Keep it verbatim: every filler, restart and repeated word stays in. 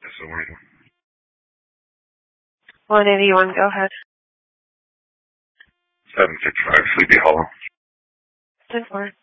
So where are you? one eighty-one, go ahead. seven six five Sleepy Hollow. ten four.